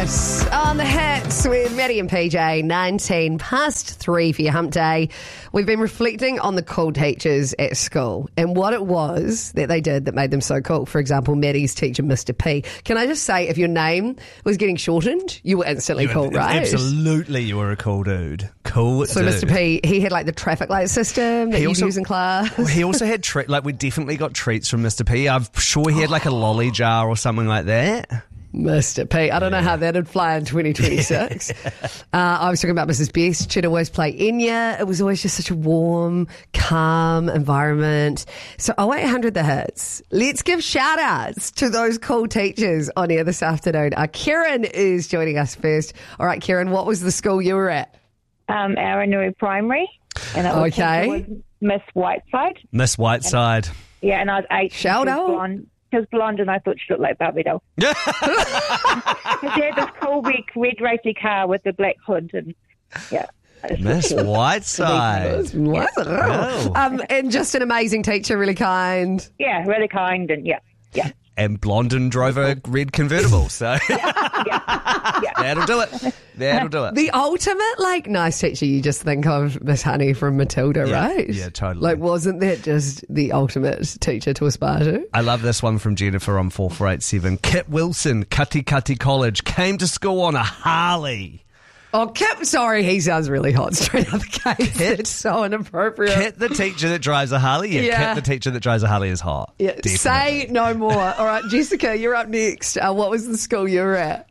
On the Hits with Maddie and PJ, 19 past 3 for your hump day. We've been reflecting on the cool teachers at school and what it was that they did that made them so cool. For example, Maddie's teacher, Mr. P. Can I just say, if your name was getting shortened, you were instantly cool, right? Absolutely, you were a cool dude. Cool So dude. Mr. P, he had like the traffic light system that you use in class. He also had we definitely got treats from Mr. P. I'm sure he had like a lolly jar or something like that. Mr. P. I don't know how that'd fly in 2026. I was talking about Mrs. Best. She'd always play Enya. It was always just such a warm, calm environment. So 0800 The Hits. Let's give shout outs to those cool teachers on air this afternoon. Kieran is joining us first. All right, Kieran, what was the school you were at? Aranui Primary. And it was Miss Whiteside. Miss Whiteside. And I was 8. Shout out. She was blonde and I thought she looked like Barbie doll. She had this cool red racy car with the black hood and Miss Whiteside. And just an amazing teacher, really kind. Yeah, really kind and yeah. And Blondin drove a red convertible, so that'll do it. That'll do it. The ultimate, nice teacher, you just think of Miss Honey from Matilda, right? Yeah, totally. Wasn't that just the ultimate teacher to aspire to? I love this one from Jennifer on 4487. Kit Wilson, Cutty College, came to school on a Harley. Oh, Kip, sorry, he sounds really hot straight out the gate. It's so inappropriate. Kit, the teacher that drives a Harley? Yeah, Kit, the teacher that drives a Harley is hot. Yeah, definitely. Say no more. All right, Jessica, you're up next. What was the school you were at?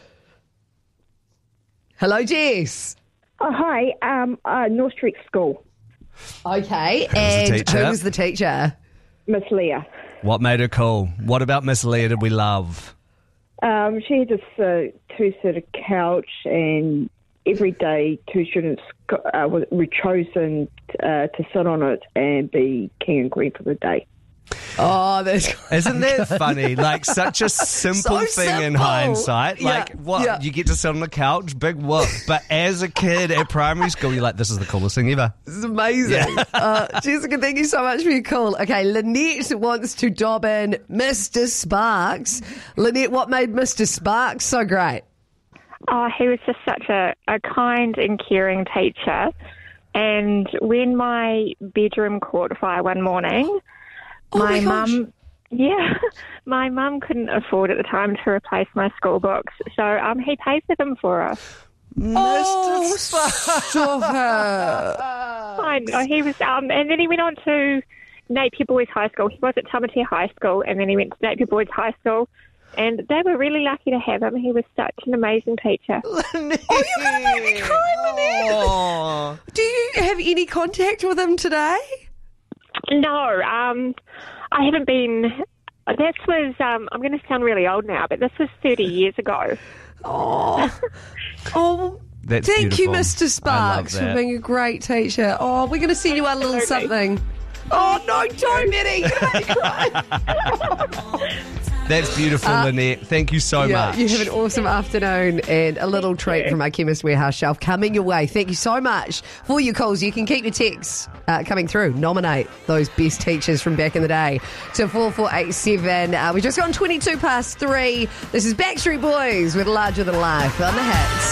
Hello, Jess. Oh, hi. North Street School. Okay, and who was the teacher? Miss Leah. What made her cool? What about Miss Leah did we love? She had this two-seater couch, and every day two students were chosen to sit on it and be king and queen for the day. Oh, isn't that funny? Such a simple thing in hindsight. You get to sit on the couch, big whoop. But as a kid at primary school, you're like, this is the coolest thing ever. This is amazing. Yeah. Jessica, thank you so much for your call. Okay, Lynette wants to dob in Mr. Sparks. Lynette, what made Mr. Sparks so great? Oh, he was just such a kind and caring teacher. And when my bedroom caught fire one morning, my mum couldn't afford at the time to replace my school books, so he paid for them for us. Mr. Stop her. I know, he was, and then he went on to Napier Boys High School. He was at Tamatea High School, and then he went to Napier Boys High School, and they were really lucky to have him. He was such an amazing teacher. You're going to make me cry, Lynette. Do you have any contact with him today? No, I haven't been. This was, I'm going to sound really old now, but this was 30 years ago. That's thank beautiful. you, Mr. Sparks, for being a great teacher. Oh, we're going to send you a little something. Oh, no, don't, Maddie. You're going to make me cry. That's beautiful, Lynette. Thank you so much. You have an awesome afternoon and a little treat from our Chemist Warehouse shelf coming your way. Thank you so much for your calls. You can keep your texts coming through. Nominate those best teachers from back in the day to 4487. We've just gone 22 past 3. This is Backstreet Boys with Larger Than Life on the Hits.